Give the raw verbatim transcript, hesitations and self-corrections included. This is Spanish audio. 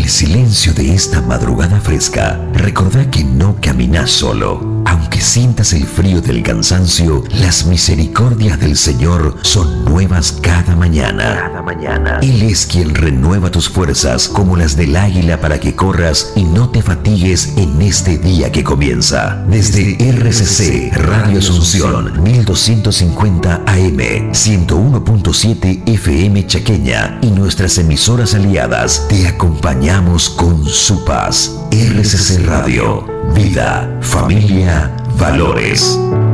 el silencio de esta madrugada fresca, recordá que no caminás solo. Aunque sientas el frío del cansancio, las misericordias del Señor son nuevas cada mañana. Cada mañana. Él es quien renueva tus fuerzas como las del águila para que corras y no te fatigues en este día que comienza. Desde R C C Radio Asunción mil doscientos cincuenta A M, ciento uno punto siete F M Chaqueña y nuestras emisoras aliadas, te acompañamos con su paz. R C C Radio, vida, familia, valores.